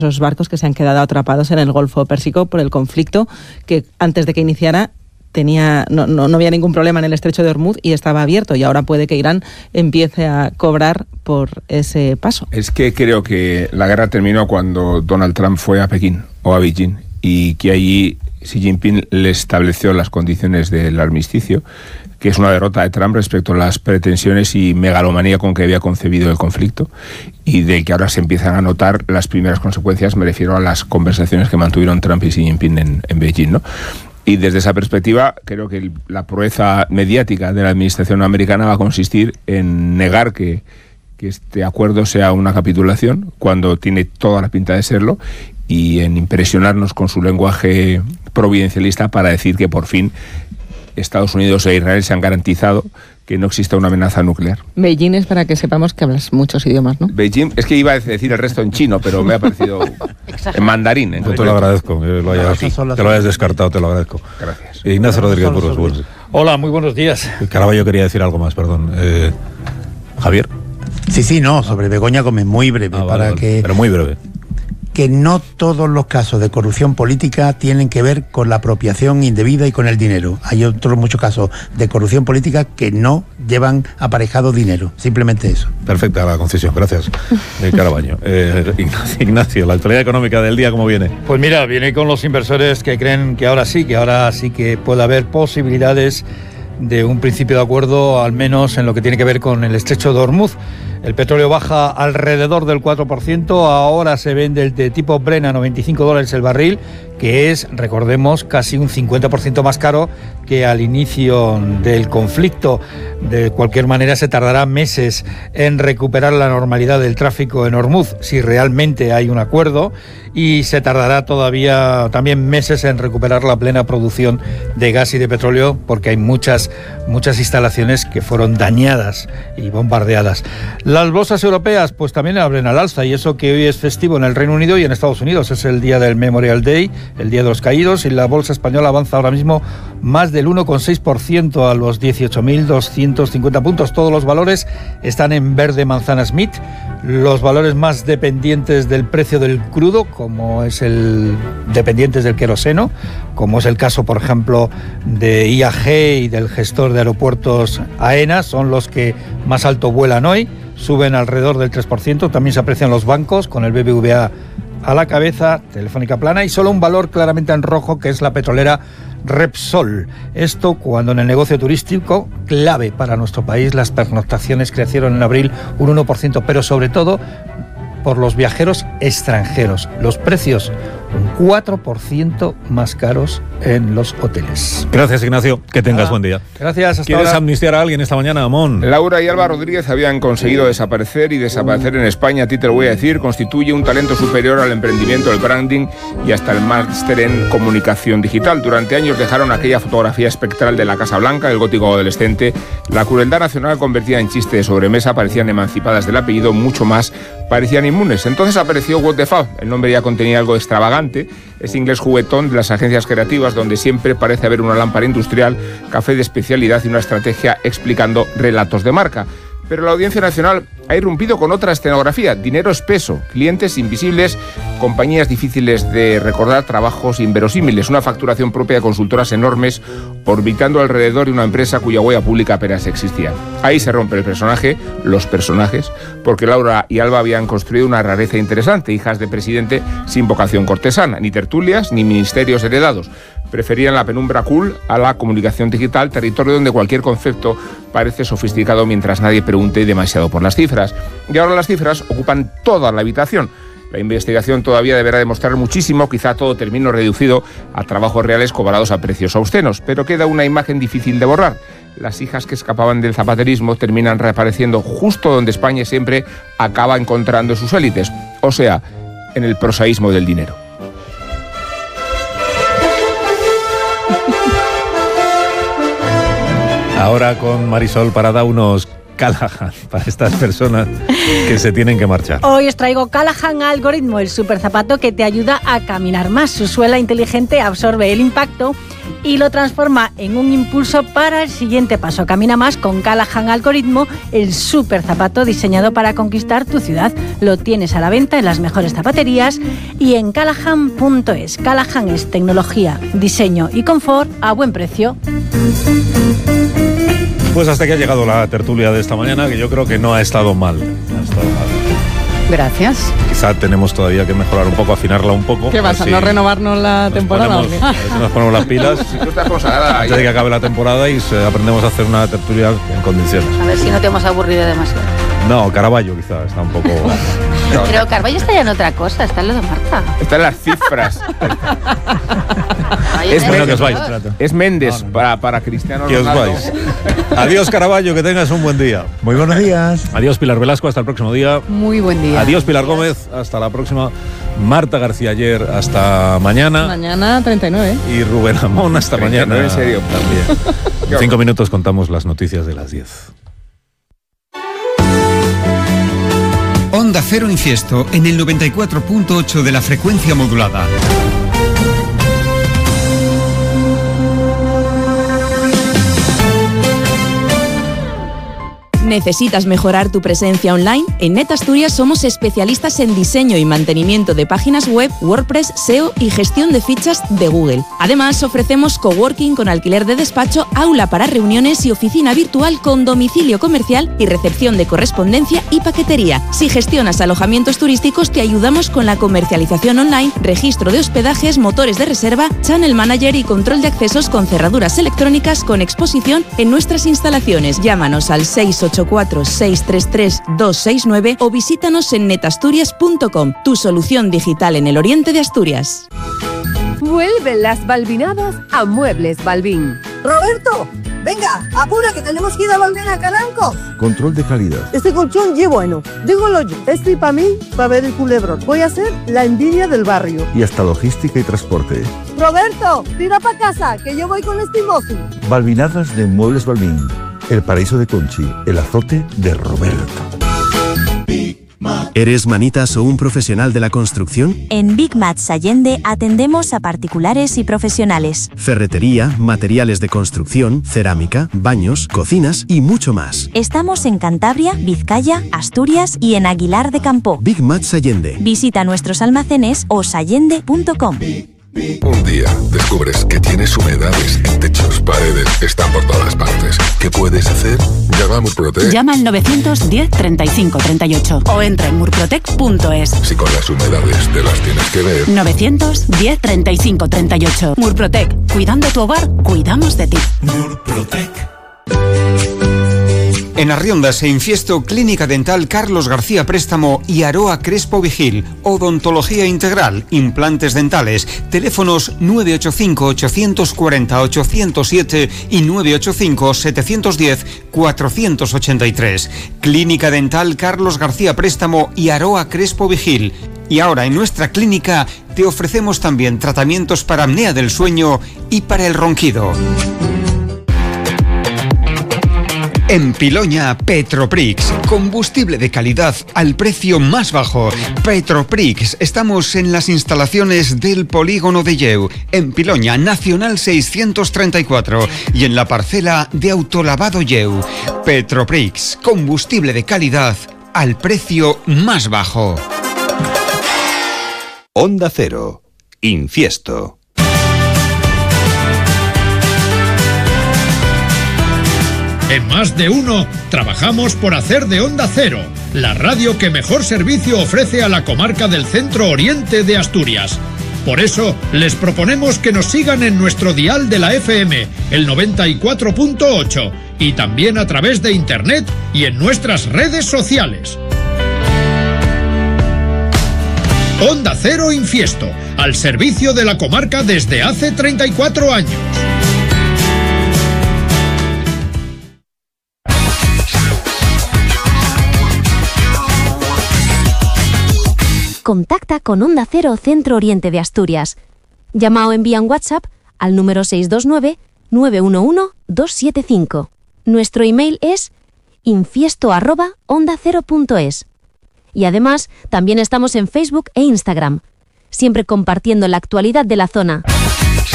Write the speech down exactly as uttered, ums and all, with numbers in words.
esos barcos que se han quedado atrapados en el Golfo Pérsico por el conflicto que antes de que iniciara tenía no, no, no había ningún problema en el estrecho de Hormuz y estaba abierto, y ahora puede que Irán empiece a cobrar por ese paso. Es que creo que la guerra terminó cuando Donald Trump fue a Pekín o a Beijing, y que allí Xi Jinping le estableció las condiciones del armisticio, que es una derrota de Trump respecto a las pretensiones y megalomanía con que había concebido el conflicto, y del que ahora se empiezan a notar las primeras consecuencias. Me refiero a las conversaciones que mantuvieron Trump y Xi Jinping en, en Beijing, ¿no? Y desde esa perspectiva, creo que el, la proeza mediática de la administración americana va a consistir en negar que, que este acuerdo sea una capitulación, cuando tiene toda la pinta de serlo, y en impresionarnos con su lenguaje providencialista para decir que por fin Estados Unidos e Israel se han garantizado que no exista una amenaza nuclear. Beijing es para que sepamos que hablas muchos idiomas, ¿no? Beijing, es que iba a decir el resto en chino, pero me ha parecido en mandarín. En no, te lo agradezco, que lo hayas, sí, te lo hayas descartado, te lo agradezco. Gracias. Ignacio Rodríguez Burgos. Burgos. Hola, muy buenos días. Caraballo quería decir algo más, perdón. Eh, Javier. Sí, sí, no, sobre Begoña Gómez, muy breve. Ah, para vale, que pero muy breve. Que no todos los casos de corrupción política tienen que ver con la apropiación indebida y con el dinero. Hay otros muchos casos de corrupción política que no llevan aparejado dinero, simplemente eso. Perfecta la concesión, gracias, eh, Caraballo. Eh, Ignacio, Ignacio, la actualidad económica del día, ¿cómo viene? Pues mira, viene con los inversores que creen que ahora sí, que ahora sí que puede haber posibilidades de un principio de acuerdo, al menos en lo que tiene que ver con el estrecho de Hormuz. El petróleo baja alrededor del cuatro por ciento, ahora se vende el de tipo Brent a noventa y cinco dólares el barril, que es, recordemos, casi un cincuenta por ciento más caro que al inicio del conflicto. De cualquier manera, se tardará meses en recuperar la normalidad del tráfico en Hormuz, si realmente hay un acuerdo, y se tardará todavía también meses en recuperar la plena producción de gas y de petróleo, porque hay muchas, muchas instalaciones que fueron dañadas y bombardeadas. Las bolsas europeas pues también abren al alza, y eso que hoy es festivo en el Reino Unido y en Estados Unidos. Es el día del Memorial Day, el Día de los Caídos, y la bolsa española avanza ahora mismo más del uno coma seis por ciento a los dieciocho mil doscientos cincuenta puntos. Todos los valores están en verde manzana Smith. Los valores más dependientes del precio del crudo, como es el dependientes del queroseno, como es el caso, por ejemplo, de I A G y del gestor de aeropuertos AENA, son los que más alto vuelan hoy, suben alrededor del tres por ciento. También se aprecian los bancos, con el B B V A a la cabeza, Telefónica plana, y solo un valor claramente en rojo, que es la petrolera Repsol. Esto cuando en el negocio turístico, clave para nuestro país, las pernoctaciones crecieron en abril un uno por ciento, pero sobre todo por los viajeros extranjeros. Los precios un cuatro por ciento más caros en los hoteles. Gracias, Ignacio. Que tengas ah, buen día. Gracias. Hasta ¿Quieres ahora. amnistiar a alguien esta mañana, Amón? Laura y Alba Rodríguez habían conseguido desaparecer, y desaparecer en España, a ti te lo voy a decir, constituye un talento superior al emprendimiento, el branding y hasta el máster en comunicación digital. Durante años dejaron aquella fotografía espectral de la Casa Blanca, el gótico adolescente. La crueldad nacional convertida en chiste de sobremesa, parecían emancipadas del apellido, mucho más parecían inmunes. Entonces apareció What the Fuck. El nombre ya contenía algo extravagante, ese inglés juguetón de las agencias creativas, donde siempre parece haber una lámpara industrial, café de especialidad y una estrategia explicando relatos de marca. Pero la Audiencia Nacional ha irrumpido con otra escenografía: dinero espeso, clientes invisibles, compañías difíciles de recordar, trabajos inverosímiles, una facturación propia de consultoras enormes orbitando alrededor de una empresa cuya huella pública apenas existía. Ahí se rompe el personaje, los personajes, porque Laura y Alba habían construido una rareza interesante, hijas de presidente sin vocación cortesana, ni tertulias ni ministerios heredados. Preferían la penumbra cool a la comunicación digital, territorio donde cualquier concepto parece sofisticado mientras nadie pregunte demasiado por las cifras. Y ahora las cifras ocupan toda la habitación. La investigación todavía deberá demostrar muchísimo, quizá todo termine reducido a trabajos reales cobrados a precios obscenos, pero queda una imagen difícil de borrar. Las hijas que escapaban del zapaterismo terminan reapareciendo justo donde España siempre acaba encontrando sus élites, o sea, en el prosaísmo del dinero. Ahora con Marisol Parada, unos Callahan para estas personas que se tienen que marchar? Hoy os traigo Callahan Algoritmo, el super zapato que te ayuda a caminar más. Su suela inteligente absorbe el impacto y lo transforma en un impulso para el siguiente paso. Camina más con Callahan Algoritmo, el super zapato diseñado para conquistar tu ciudad. Lo tienes a la venta en las mejores zapaterías y en callahan punto es. Callahan es tecnología, diseño y confort a buen precio. Pues hasta aquí ha llegado la tertulia de esta mañana, que yo creo que no ha estado mal. No ha estado mal. Gracias. Quizá tenemos todavía que mejorar un poco, afinarla un poco. ¿Qué pasa? Así ¿No renovarnos la nos temporada? ponemos, a ver si nos ponemos las pilas Si tú estás consagrada antes de que acabe la temporada y se- aprendemos a hacer una tertulia en condiciones. A ver si no te hemos aburrido demasiado. No, Caravaggio quizá está un poco... Pero Carballo está ya en otra cosa, está en lo de Marta. Están las cifras. Ahí Es está bueno el que os vais. señor. Es Méndez para, para Cristiano Que os Ronaldo. vais. Adiós, Caravaggio, que tengas un buen día. Muy buenos días. Adiós, Pilar Velasco, hasta el próximo día. Muy buen día. Adiós, Pilar Gómez, hasta la próxima. Marta García ayer, hasta mañana. Mañana treinta y nueve. Y Rubén Amón, hasta treinta y nueve, mañana. en serio. También. En cinco minutos contamos las noticias de las diez. Onda Cero Infiesto en el noventa y cuatro punto ocho de la frecuencia modulada. ¿Necesitas mejorar tu presencia online? En NetAsturias somos especialistas en diseño y mantenimiento de páginas web, WordPress, S E O y gestión de fichas de Google. Además, ofrecemos coworking con alquiler de despacho, aula para reuniones y oficina virtual con domicilio comercial y recepción de correspondencia y paquetería. Si gestionas alojamientos turísticos, te ayudamos con la comercialización online, registro de hospedajes, motores de reserva, channel manager y control de accesos con cerraduras electrónicas con exposición en nuestras instalaciones. Llámanos al seis ocho cuatro, seis tres tres, dos seis nueve o visítanos en netasturias punto com, tu solución digital en el oriente de Asturias. Vuelven las balbinadas a Muebles Balbín. Roberto, venga, apura que tenemos que ir a volver a Calanco. Control de calidad. Este colchón ye bueno, dígolo yo. Este para mí, para ver el culebrón. Voy a ser la envidia del barrio. Y hasta logística y transporte. Roberto, tira para casa, que yo voy con este mozo. Balbinadas de Muebles Balbín. El paraíso de Conchi, el azote de Roberto. ¿Eres manitas o un profesional de la construcción? En Big Mats Allende atendemos a particulares y profesionales. Ferretería, materiales de construcción, cerámica, baños, cocinas y mucho más. Estamos en Cantabria, Vizcaya, Asturias y en Aguilar de Campo. Big Mats Allende. Visita nuestros almacenes o sallende punto com. Un día descubres que tienes humedades en techos, paredes, están por todas partes. ¿Qué puedes hacer? Llama a Murprotec. Llama al novecientos diez, treinta y cinco, treinta y ocho o entra en murprotec punto es. Si con las humedades te las tienes que ver. novecientos diez, treinta y cinco, treinta y ocho. Murprotec. Cuidando tu hogar, cuidamos de ti. Murprotec. En Arriondas e Infiesto, Clínica Dental Carlos García Préstamo y Aroa Crespo Vigil. Odontología integral, implantes dentales. Teléfonos nueve ocho cinco, ocho cuatro cero, ocho cero siete y nueve ocho cinco, siete uno cero, cuatro ocho tres. Clínica Dental Carlos García Préstamo y Aroa Crespo Vigil. Y ahora en nuestra clínica te ofrecemos también tratamientos para apnea del sueño y para el ronquido. En Piloña, Petroprix, combustible de calidad al precio más bajo. Petroprix, estamos en las instalaciones del polígono de Yeu, en Piloña, Nacional seiscientos treinta y cuatro, y en la parcela de Autolavado Yeu. Petroprix, combustible de calidad al precio más bajo. Onda Cero, Infiesto. En Más de Uno, trabajamos por hacer de Onda Cero la radio que mejor servicio ofrece a la comarca del centro oriente de Asturias. Por eso, les proponemos que nos sigan en nuestro dial de la F M, el noventa y cuatro punto ocho, y también a través de internet y en nuestras redes sociales. Onda Cero Infiesto, al servicio de la comarca desde hace treinta y cuatro años. Contacta con Onda Cero Centro Oriente de Asturias. Llama o envía un WhatsApp al número seis dos nueve, nueve uno uno, dos siete cinco. Nuestro email es infiesto arroba onda cero punto es. Y además, también estamos en Facebook e Instagram, siempre compartiendo la actualidad de la zona.